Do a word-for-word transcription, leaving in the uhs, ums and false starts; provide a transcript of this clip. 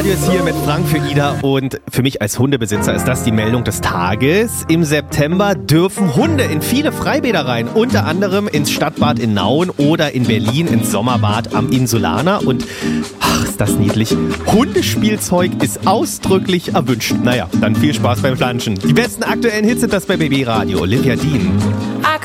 Radio ist hier mit Frank für Ida und für mich als Hundebesitzer ist das die Meldung des Tages. Im September dürfen Hunde in viele Freibäder rein, unter anderem ins Stadtbad in Nauen oder in Berlin ins Sommerbad am Insulaner und ach, ist das niedlich. Hundespielzeug ist ausdrücklich erwünscht. Naja, dann viel Spaß beim Planschen. Die besten aktuellen Hits sind das bei B B Radio. Olivia Dean.